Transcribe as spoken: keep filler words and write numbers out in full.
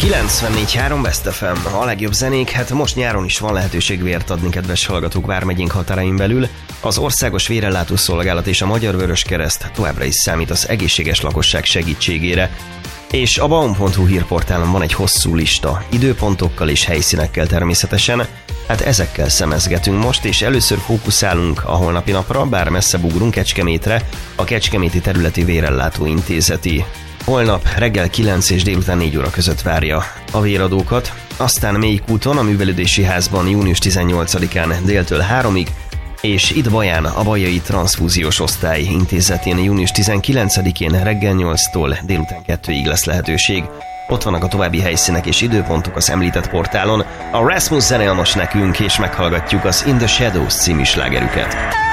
kilencvennégy három Best ef em, a legjobb zenék, hát most nyáron is van lehetőség vért adni, kedves hallgatók, vármegyénk határain belül. Az Országos Vérellátó Szolgálat és a Magyar Vöröskereszt továbbra is számít az egészséges lakosság segítségére. És a baum pont hu hírportálon van egy hosszú lista, időpontokkal és helyszínekkel természetesen. Hát ezekkel szemezgetünk most, és először fókuszálunk a holnapi napra, bár messzebb ugrunk Kecskemétre, a Kecskeméti Területi Vérellátó Intézeti. Holnap reggel kilenc és délután négy óra között várja a véradókat, aztán Mélykúton, a Művelődési Házban június tizennyolcadikán déltől háromig, és itt Baján a Bajai Transzfúziós Osztály Intézetén június tizenkilencedikén reggel nyolctól délután kettőig lesz lehetőség. Ott vannak a további helyszínek és időpontok az említett portálon. A Rasmus zene most nekünk, és meghallgatjuk az In the Shadows című slágerüket.